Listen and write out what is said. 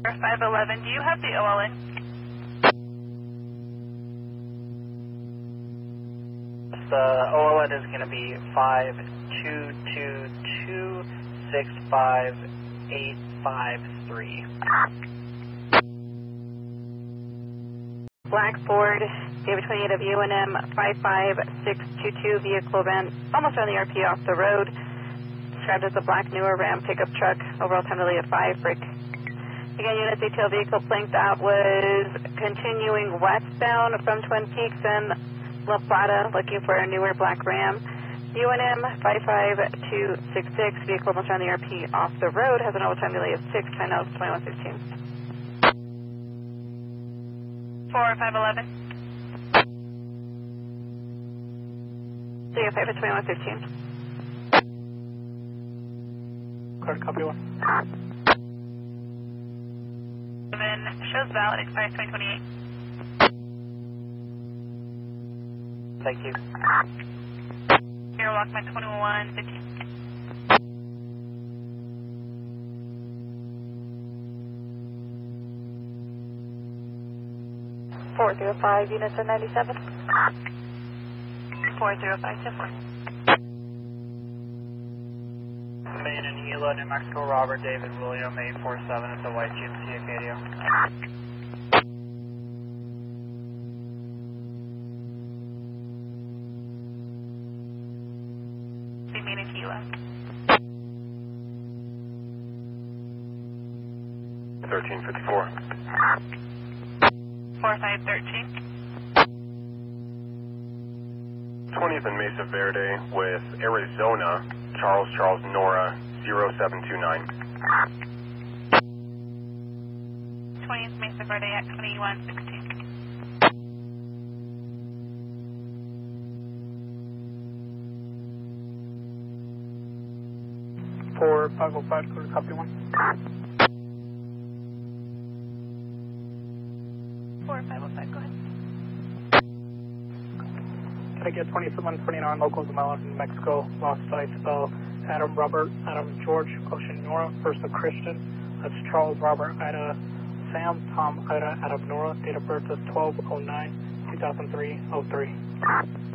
511, do you have the OLN? The OLN is going to be 522265853. Blackboard, David 28 of UNM 55622, vehicle event almost on the RP off the road. Described as a black newer Ram pickup truck. Overall time delay of 5 brick. Again, unit detail vehicle blinked out was continuing westbound from Twin Peaks and La Plata, looking for a newer black Ram. UNM 55266, vehicle almost on the RP off the road, has an overtime delay of 6, time now is 21:15. 4511. 305 at 21:15. Clear, copy 1. Shows valid, expires 2028. Thank you. Here, Walkman 2115. 405, units at 97. 405, 10-4. Main and Gila, New Mexico, Robert David William 847 at the White GMC Acadia. Main and Gila. 1354. 4513. 20th and Mesa Verde with Arizona, Charles Nora 0729. 20th Mesa Verde at 2116. 4505, clear, copy 1. 4505, go ahead. Can I get 2729 locals in New Mexico, lost sight, spell Adam Robert, Adam George, Ocean Nora, first of Christian. That's Charles Robert, Ida Sam, Tom, Ida, Adam Nora, date of birth is 12/09/2003, 03.